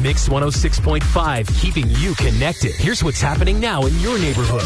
Mix 106.5, keeping you connected. Here's what's happening now in your neighborhood.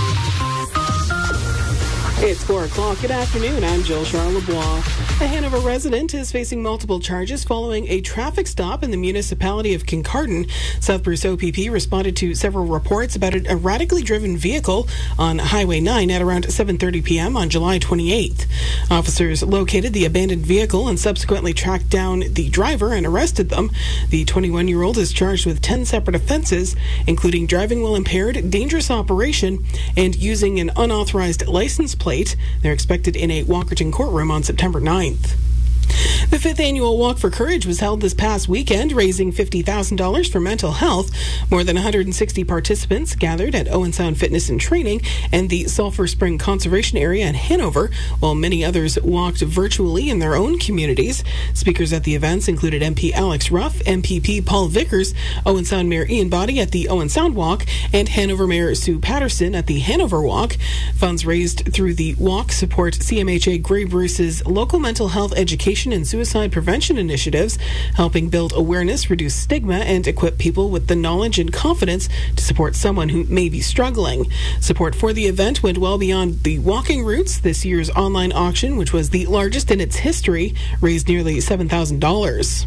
It's 4 o'clock. Good afternoon. I'm Jill Charlebois. A Hanover resident is facing multiple charges following a traffic stop in the municipality of Kincardine. South Bruce OPP responded to several reports about an erratically driven vehicle on Highway 9 at around 7:30 p.m. on July 28th. Officers located the abandoned vehicle and subsequently tracked down the driver and arrested them. The 21-year-old is charged with 10 separate offenses, including driving while impaired, dangerous operation, and using an unauthorized license plate. They're expected in a Walkerton courtroom on September 9th. The 5th annual Walk for Courage was held this past weekend, raising $50,000 for mental health. More than 160 participants gathered at Owen Sound Fitness and Training and the Sulphur Spring Conservation Area in Hanover, while many others walked virtually in their own communities. Speakers at the events included MP Alex Ruff, MPP Paul Vickers, Owen Sound Mayor Ian Boddy at the Owen Sound Walk, and Hanover Mayor Sue Patterson at the Hanover Walk. Funds raised through the walk support CMHA Grey Bruce's local mental health education and suicide prevention initiatives, helping build awareness, reduce stigma, and equip people with the knowledge and confidence to support someone who may be struggling. Support for the event went well beyond the walking routes. This year's online auction, which was the largest in its history, raised nearly $7,000.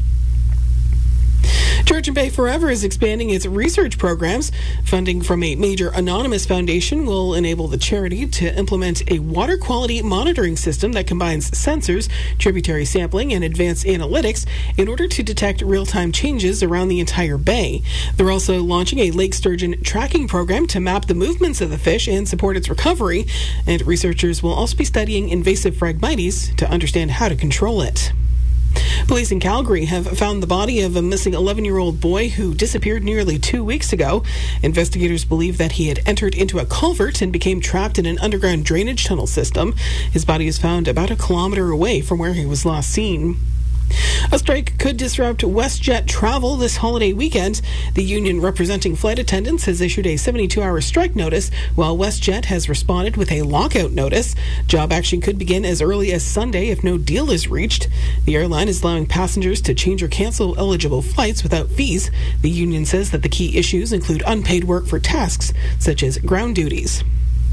Church and Bay Forever is expanding its research programs. Funding from a major anonymous foundation will enable the charity to implement a water quality monitoring system that combines sensors, tributary sampling, and advanced analytics in order to detect real-time changes around the entire bay. They're also launching a lake sturgeon tracking program to map the movements of the fish and support its recovery. And researchers will also be studying invasive Phragmites to understand how to control it. Police in Calgary have found the body of a missing 11-year-old boy who disappeared nearly 2 weeks ago. Investigators believe that he had entered into a culvert and became trapped in an underground drainage tunnel system. His body is found about a kilometer away from where he was last seen. A strike could disrupt WestJet travel this holiday weekend. The union representing flight attendants has issued a 72-hour strike notice, while WestJet has responded with a lockout notice. Job action could begin as early as Sunday if no deal is reached. The airline is allowing passengers to change or cancel eligible flights without fees. The union says that the key issues include unpaid work for tasks such as ground duties.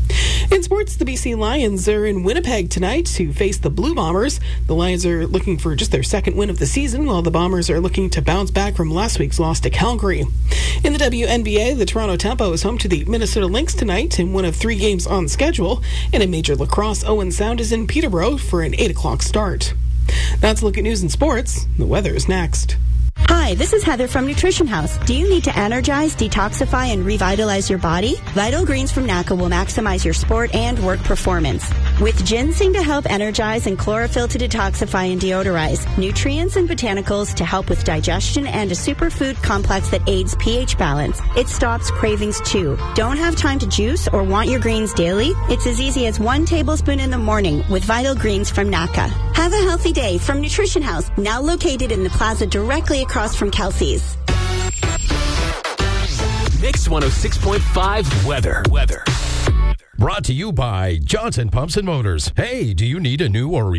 In sports, the BC Lions are in Winnipeg tonight to face the Blue Bombers. The Lions are looking for just their second win of the season, while the Bombers are looking to bounce back from last week's loss to Calgary. In the WNBA, the Toronto Tempo is home to the Minnesota Lynx tonight in one of 3 games on schedule. And in Major Lacrosse, Owen Sound is in Peterborough for an 8 o'clock start. That's a look at news and sports. The weather is next. Hi, this is Heather from Nutrition House. Do you need to energize, detoxify, and revitalize your body? Vital Greens from NACA will maximize your sport and work performance. With ginseng to help energize and chlorophyll to detoxify and deodorize, nutrients and botanicals to help with digestion, and a superfood complex that aids pH balance, it stops cravings too. Don't have time to juice or want your greens daily? It's as easy as 1 tablespoon in the morning with Vital Greens from NACA. Have a healthy day from Nutrition House, now located in the plaza directly across from Kelsey's. Mix 106.5 weather. Brought to you by Johnson Pumps and Motors. Hey, do you need a new or